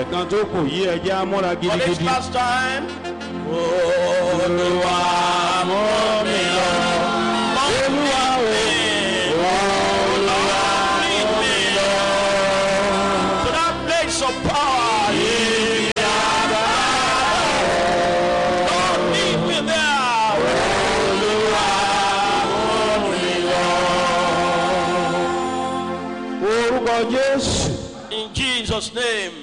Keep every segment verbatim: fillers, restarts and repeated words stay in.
ẹ̀ẹ̀kan tó kù yí ẹjẹ́ amúra For this gidigidi. last time. Olúwa mú mi lọ. Olúwa o, Olúwa Lead me to that place of power. Lord, lead me there. orúkọ Jésù, In Jesus' name.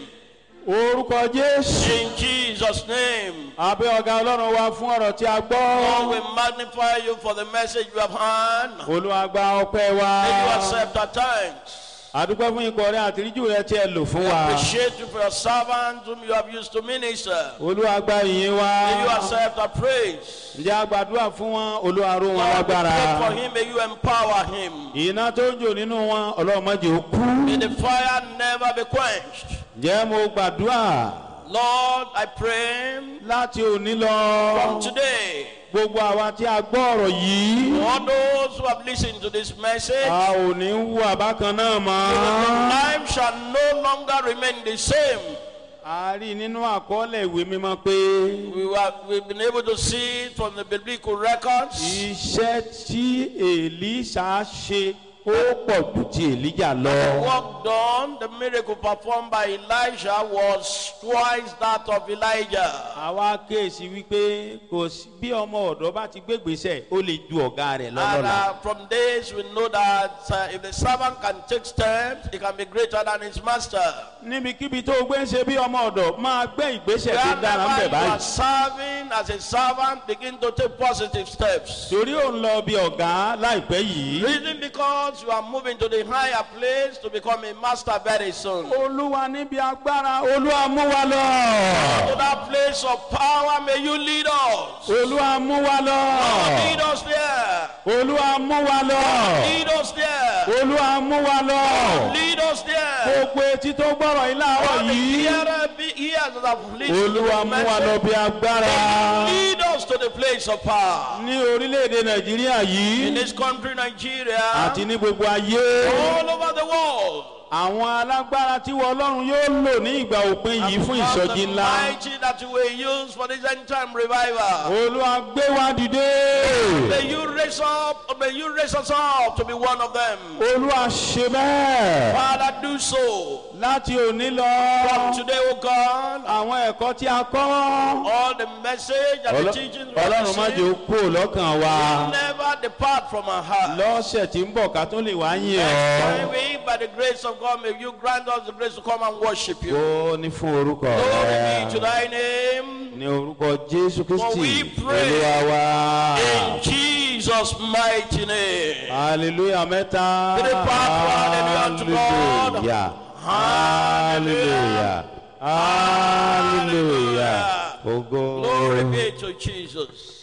orúkọ Jésù. In Jesus' name. Àbẹ́ ọ̀gá Ọlọ́run wa fún ọ̀rọ̀ tí a Lord, gbọ́. we magnify you for the message you have heard. Olúwa gba ọpẹ́ wa. May you accept our thanks. Àdúpẹ́ fún ikọ̀ rẹ àtìríjù rẹ tí ẹ lò fún We wa. appreciate you for your servants whom you have used to minister. Olúwa gba ìyìn wa. May you accept our praise. Ǹjẹ́ a gbàdúrà fún wọn? Olúwa ró wọn Lord, we lágbára. pray for him. May you empower him. Iná tó ń jò nínú wọn, Ọlọ́run má jẹ́ ó kú. May the fire never be quenched. Ǹjẹ́ mo gbàdúrà Lord, I pray láti òní lọ. from today, Gbogbo àwa tí a gbọ́ ọ̀rọ̀ yìí. all those who have listened to this message, A ò ní wú àbákan náà mọ́. life shall no longer remain the same. A rí nínú àkọọ́lẹ̀ ìwé mímọ́ pé We were, we've been able to see it from the biblical records. iṣẹ́ tí Èlíṣà ṣe ó pọ̀ jù ti Èlíjà lọ. The work done, the miracle performed by Elijah was twice that of Elijah. Àwa kéèsì wípé kò sí bí ọmọ ọ̀dọ́ bá ti gbégbèsè ó lè ju ọ̀gá rẹ̀ And lọ́lọ́la. uh, from this we know that uh, if the servant can take steps, he can be greater than his master. Níbikíbi tó o gbé ń ṣe bí ọmọ ọ̀dọ̀ máa gbé ìgbésẹ̀ tó dára ń Wherever bẹ̀ you are báyìí. serving as a servant, begin to take positive steps. Torí ò ń lọ bí ọ̀gá láìpẹ́ yìí. Reason because you are moving to the higher place to become a master very soon. To Olúwa níbi agbára, Olúwa mú wa lọ. that place of power, may you lead us. Olúwa mú wa lọ. Lead us there. Olúwa mú wa lọ. Lead us there. Olúwa mú wa lọ. Lead us there. Gbogbo etí tó gbọ́rọ̀ yìí láàárọ̀ All the yìí. hearer be- ears that have listened to Olúwa the mú wa lọ message, bí agbára. lead us to the place of power. Ní orílẹ̀-èdè Nàìjíríà In yìí this country, Nigeria, àti ní gbogbo ayé. all over the world, Àwọn alágbára tí wọ́n Ọlọ́run yóò lò ní ìgbà òpin yìí fún because ìsọjí the ńlá. mighty that you will use for this end time revival. Olúwa gbé wa dìde. May you raise up, may you raise us up to be one of them. Olúwa ṣe bẹ́ẹ̀. Father, do so. Láti òní From lọ, today, O God, àwọn ẹ̀kọ́ tí a kọ́. all the message and the Ọlọ́- teachings we have Ọlọ́run má jẹ́ ó received kúrò lọ́kàn wa. never depart from our heart. Lọ́sẹ̀ tí ń bọ̀ ká tó lè wá yìn Next ọ́. time we, by the grace of God, may you grant us the grace to come and worship you. Ó ní fún orúkọ Glory rẹ̀. be to thy name. Ní orúkọ Jésù For Kristi, we pray Olúwa wa. in Jesus' mighty name. Hallelujah mẹ́ta. To the Father, hallelujah unto God. Hallelujah. Hallelujah. Hallelujah. Ògo. Glory be to Jesus.